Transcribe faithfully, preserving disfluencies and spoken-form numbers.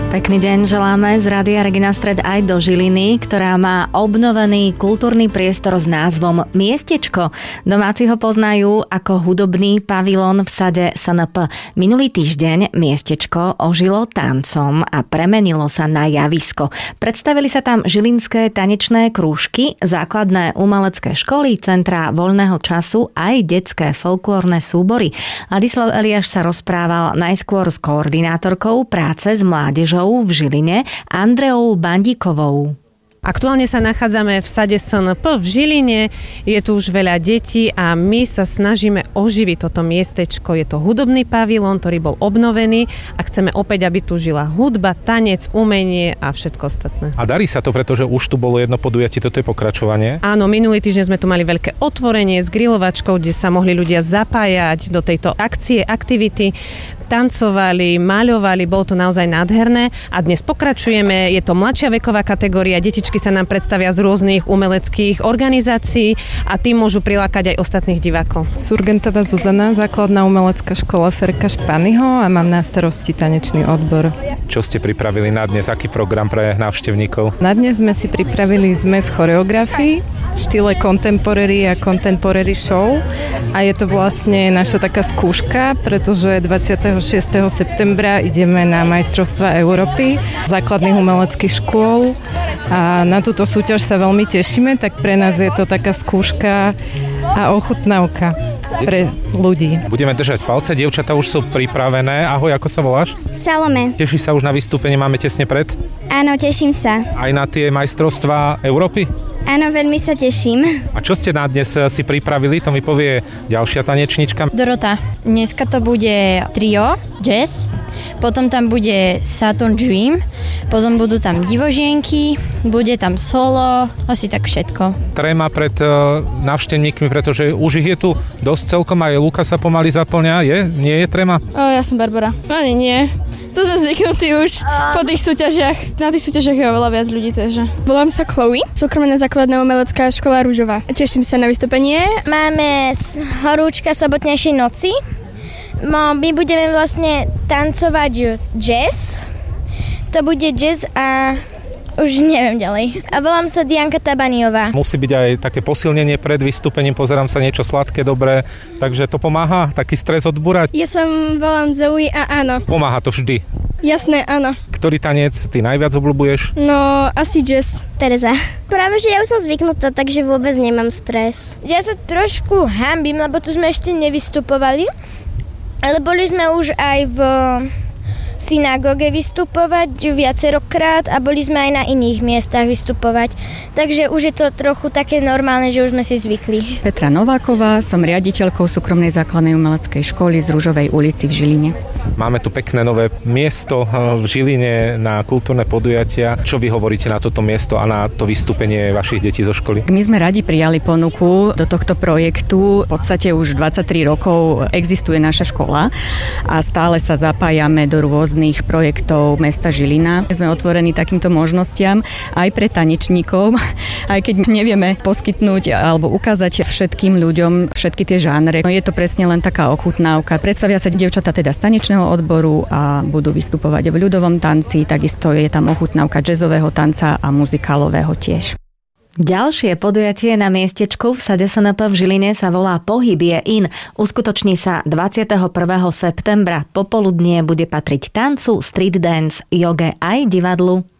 Pekný deň želáme z Rádia Regina Stred aj do Žiliny, ktorá má obnovený kultúrny priestor s názvom Miestečko. Domáci ho poznajú ako hudobný pavilón v sade es en pé. Minulý týždeň Miestečko ožilo tancom a premenilo sa na javisko. Predstavili sa tam žilinské tanečné krúžky, základné umelecké školy, centrá voľného času aj detské folklórne súbory. Ladislav Eliáš sa rozprával najskôr s koordinátorkou práce s mládežou v Žiline, Andreou Bandíkovou. Aktuálne sa nachádzame v sade es en pé v Žiline, je tu už veľa detí a my sa snažíme oživiť toto miestečko. Je to hudobný pavilón, ktorý bol obnovený a chceme opäť, aby tu žila hudba, tanec, umenie a všetko ostatné. A darí sa to, pretože už tu bolo jedno podujatie, toto je pokračovanie? Áno, minulý týždeň sme tu mali veľké otvorenie s grilovačkou, kde sa mohli ľudia zapájať do tejto akcie, aktivity. Tancovali, maľovali, bolo to naozaj nádherné a dnes pokračujeme, je to mladšia veková kategória, detičky sa nám predstavia z rôznych umeleckých organizácií a tým môžu prilákať aj ostatných divákov. Surgentová Zuzana, základná umelecká škola Ferka Španyho a mám na starosti tanečný odbor. Čo ste pripravili na dnes, aký program pre návštevníkov? Na dnes sme si pripravili zmes choreografií v štýle contemporary a contemporary show a je to vlastne naša taká skúška, pretože dvadsiateho šiesteho septembra ideme na majstrovstvá Európy základných umeleckých škôl a na túto súťaž sa veľmi tešíme, tak pre nás je to taká skúška a ochutnávka pre ľudí. Budeme držať palce, dievčatá už sú pripravené. Ahoj, ako sa voláš? Salome. Tešíš sa už na vystúpenie, máme tesne pred? Áno, teším sa. Aj na tie majstrovstvá Európy? Áno, veľmi sa teším. A čo ste na dnes si pripravili, to mi povie ďalšia tanečnička. Dorota, dneska to bude trio, jazz, potom tam bude Saturn Dream, potom budú tam divožienky, bude tam solo, asi tak všetko. Tréma pred uh, návštevníkmi, pretože už ich je tu dosť celkom, aj Luka sa pomaly zaplňa, je? Nie je tréma? O, ja som Barbara. Ani nie. To sme zvyknutí už po tých súťažiach. Na tých súťažiach je oveľa viac ľudí, takže. Volám sa Chloe, súkromná základná umelecká škola Ružová. Teším sa na vystúpenie. Máme horúčka sobotnejšej noci. No, my budeme vlastne tancovať jazz. To bude jazz a už neviem ďalej. A volám sa Dianka Tabaniová. Musí byť aj také posilnenie pred vystúpením, pozerám sa niečo sladké, dobré, takže to pomáha taký stres odbúrať. Ja sa volám Zoe a áno. Pomáha to vždy. Jasné, áno. Ktorý tanec ty najviac obľúbuješ? No, asi jazz. Tereza. Práve, že ja už som zvyknutá, takže vôbec nemám stres. Ja sa trošku hanbím, lebo tu sme ešte nevystupovali, ale boli sme už aj v synagóge vystupovať viacerokrát a boli sme aj na iných miestach vystupovať. Takže už je to trochu také normálne, že už sme si zvykli. Petra Nováková, som riaditeľkou súkromnej základnej umeleckej školy z Ružovej ulici v Žiline. Máme tu pekné nové miesto v Žiline na kultúrne podujatia. Čo vy hovoríte na toto miesto a na to vystúpenie vašich detí zo školy? My sme radi prijali ponuku do tohto projektu. V podstate už dvadsaťtri rokov existuje naša škola a stále sa zapájame do rôznych rôznych projektov mesta Žilina. Sme otvorení takýmto možnostiam aj pre tanečníkov, aj keď nevieme poskytnúť alebo ukázať všetkým ľuďom všetky tie žánre. No je to presne len taká ochutnávka. Predstavia sa dievčatá teda z tanečného odboru a budú vystupovať v ľudovom tanci, takisto je tam ochutnávka jazzového tanca a muzikálového tiež. Ďalšie podujatie na miestečku v sade es en pé v Žiline sa volá Pohyb je in. Uskutoční sa dvadsiateho prvého septembra. Popoludnie bude patriť tancu, street dance, joge aj divadlu.